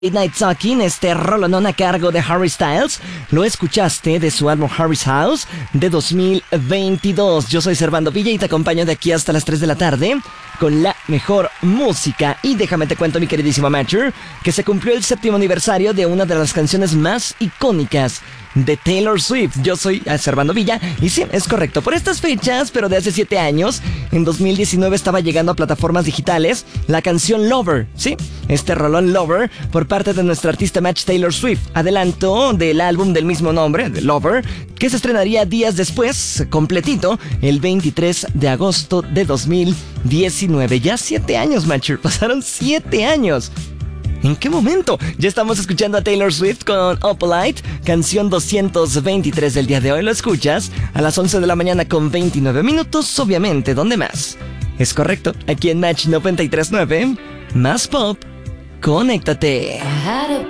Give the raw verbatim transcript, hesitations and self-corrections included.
Night Talking, este rolonón a cargo de Harry Styles. Lo escuchaste de su álbum Harry's House de dos mil veintidós. Yo soy Servando Villa y te acompaño de aquí hasta las tres de la tarde con la mejor música. Y déjame te cuento, mi queridísimo Amateur, que se cumplió el séptimo aniversario de una de las canciones más icónicas de Taylor Swift. Yo soy Servando Villa y sí, es correcto. Por estas fechas, pero de hace siete años, en dos mil diecinueve estaba llegando a plataformas digitales la canción Lover. Sí, este rolón Lover por parte de nuestra artista Match Taylor Swift. Adelanto del álbum del mismo nombre, de Lover, que se estrenaría días después, completito, el veintitrés de agosto de dos mil diecinueve. Ya siete años, Matcher. Pasaron siete años. ¿En qué momento? Ya estamos escuchando a Taylor Swift con Opalite, canción doscientos veintitrés del día de hoy. Lo escuchas a las once de la mañana con veintinueve minutos, obviamente. ¿Dónde más? Es correcto, aquí en Match noventa y tres punto nueve, más pop. Conéctate.